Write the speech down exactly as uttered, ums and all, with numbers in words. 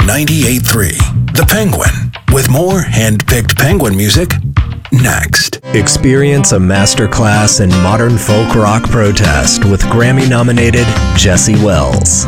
ninety-eight point three The Penguin, with more hand-picked Penguin music next. Experience a masterclass in modern folk rock protest with Grammy-nominated Jesse Wells.